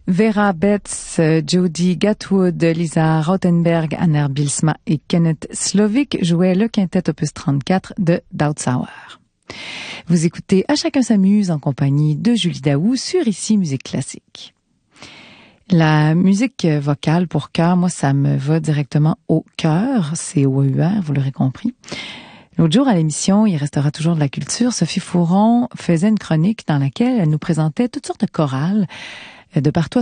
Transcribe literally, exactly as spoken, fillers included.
Vera Betts, Jody Gatwood, Lisa Rothenberg, Anna Bilsma et Kenneth Slovic jouaient le quintet opus trente-quatre de Dowdsauer. Vous écoutez À chacun s'amuse en compagnie de Julie Daou sur Ici Musique Classique. La musique vocale pour chœur, moi, ça me va directement au cœur. C'est O U R, vous l'aurez compris. L'autre jour à l'émission, il restera toujours de la culture, Sophie Fouron faisait une chronique dans laquelle elle nous présentait toutes sortes de chorales de partout